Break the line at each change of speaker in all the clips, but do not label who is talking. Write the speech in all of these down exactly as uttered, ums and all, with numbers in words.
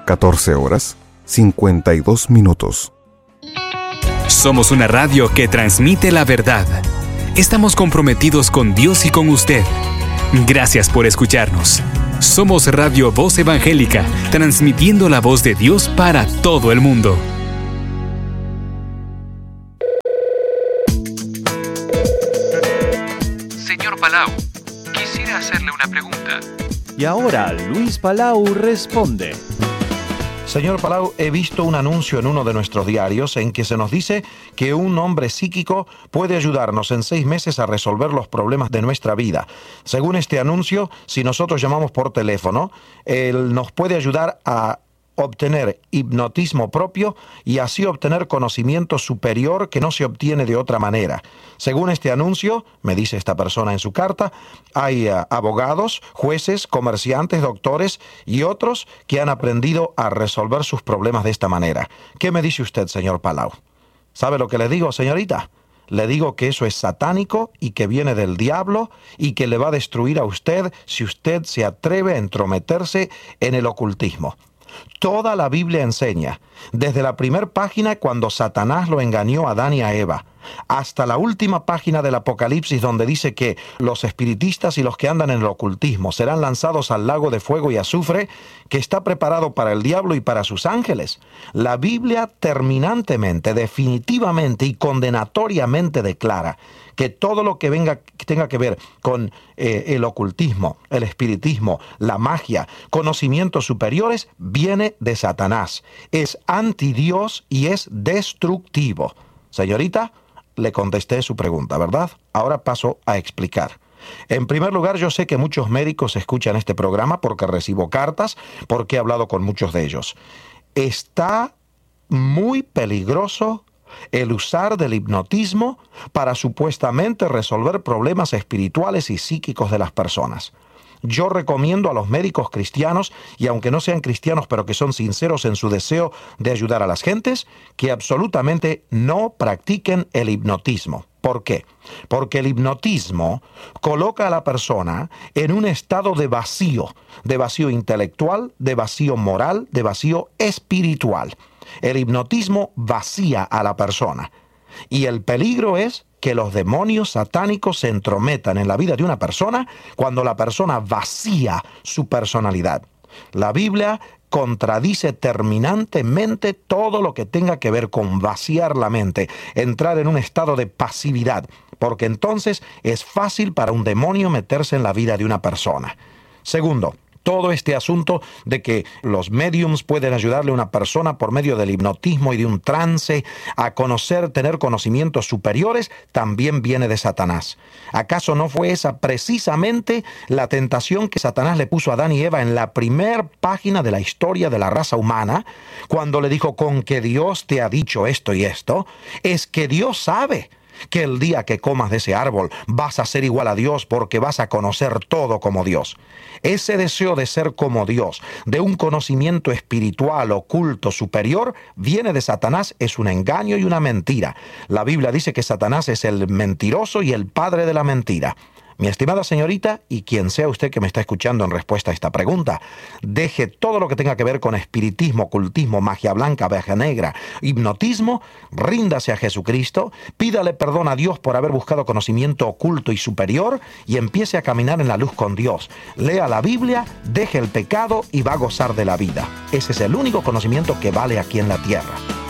catorce horas, cincuenta y dos minutos.
Somos una radio que transmite la verdad. Estamos comprometidos con Dios y con usted. Gracias por escucharnos. Somos Radio Voz Evangélica, transmitiendo la voz de Dios para todo el mundo.
Señor Palau, quisiera hacerle una pregunta.
Y ahora Luis Palau responde.
Señor Palau, he visto un anuncio en uno de nuestros diarios en que se nos dice que un hombre psíquico puede ayudarnos en seis meses a resolver los problemas de nuestra vida. Según este anuncio, si nosotros llamamos por teléfono, él nos puede ayudar a obtener hipnotismo propio y así obtener conocimiento superior que no se obtiene de otra manera. Según este anuncio, me dice esta persona en su carta, hay uh, abogados, jueces, comerciantes, doctores y otros que han aprendido a resolver sus problemas de esta manera. ¿Qué me dice usted, señor Palau? ¿Sabe lo que le digo, señorita? Le digo que eso es satánico y que viene del diablo y que le va a destruir a usted si usted se atreve a entrometerse en el ocultismo. Toda la Biblia enseña, desde la primera página cuando Satanás lo engañó a Adán y a Eva, hasta la última página del Apocalipsis donde dice que los espiritistas y los que andan en el ocultismo serán lanzados al lago de fuego y azufre que está preparado para el diablo y para sus ángeles. La Biblia terminantemente, definitivamente y condenatoriamente declara que todo lo que venga, que tenga que ver con eh, el ocultismo, el espiritismo, la magia, conocimientos superiores, viene de Satanás. Es antidios y es destructivo. Señorita, le contesté su pregunta, ¿verdad? Ahora paso a explicar. En primer lugar, yo sé que muchos médicos escuchan este programa porque recibo cartas, porque he hablado con muchos de ellos. Está muy peligroso el usar del hipnotismo para supuestamente resolver problemas espirituales y psíquicos de las personas. Yo recomiendo a los médicos cristianos, y aunque no sean cristianos, pero que son sinceros en su deseo de ayudar a las gentes, que absolutamente no practiquen el hipnotismo. ¿Por qué? Porque el hipnotismo coloca a la persona en un estado de vacío, de vacío intelectual, de vacío moral, de vacío espiritual. El hipnotismo vacía a la persona. Y el peligro es que los demonios satánicos se entrometan en la vida de una persona cuando la persona vacía su personalidad. La Biblia contradice terminantemente todo lo que tenga que ver con vaciar la mente, entrar en un estado de pasividad, porque entonces es fácil para un demonio meterse en la vida de una persona. Segundo, todo este asunto de que los médiums pueden ayudarle a una persona por medio del hipnotismo y de un trance a conocer, tener conocimientos superiores, también viene de Satanás. ¿Acaso no fue esa precisamente la tentación que Satanás le puso a Adán y Eva en la primera página de la historia de la raza humana, cuando le dijo, con que Dios te ha dicho esto y esto? Es que Dios sabe que el día que comas de ese árbol vas a ser igual a Dios porque vas a conocer todo como Dios. Ese deseo de ser como Dios, de un conocimiento espiritual, oculto, superior, viene de Satanás, es un engaño y una mentira. La Biblia dice que Satanás es el mentiroso y el padre de la mentira. Mi estimada señorita, y quien sea usted que me está escuchando en respuesta a esta pregunta, deje todo lo que tenga que ver con espiritismo, ocultismo, magia blanca, magia negra, hipnotismo, ríndase a Jesucristo, pídale perdón a Dios por haber buscado conocimiento oculto y superior y empiece a caminar en la luz con Dios. Lea la Biblia, deje el pecado y va a gozar de la vida. Ese es el único conocimiento que vale aquí en la tierra.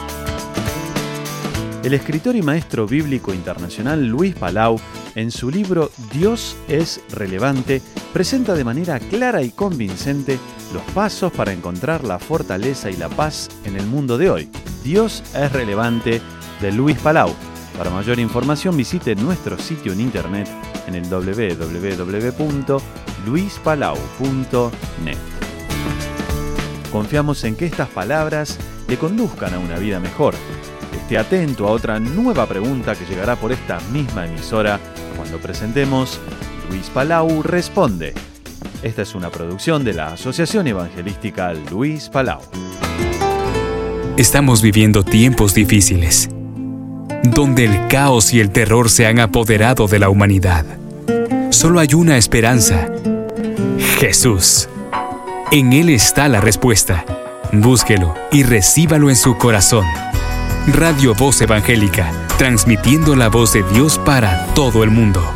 El escritor y maestro bíblico internacional Luis Palau, en su libro Dios es relevante, presenta de manera clara y convincente los pasos para encontrar la fortaleza y la paz en el mundo de hoy. Dios es relevante, de Luis Palau. Para mayor información visite nuestro sitio en internet en el doble u doble u doble u punto luis palau punto net. Confiamos en que estas palabras le conduzcan a una vida mejor. Esté atento a otra nueva pregunta que llegará por esta misma emisora cuando presentemos Luis Palau Responde. Esta es una producción de la Asociación Evangelística Luis Palau.
Estamos viviendo tiempos difíciles, donde el caos y el terror se han apoderado de la humanidad. Solo hay una esperanza: Jesús. En Él está la respuesta. Búsquelo y recíbalo en su corazón. Radio Voz Evangélica, transmitiendo la voz de Dios para todo el mundo.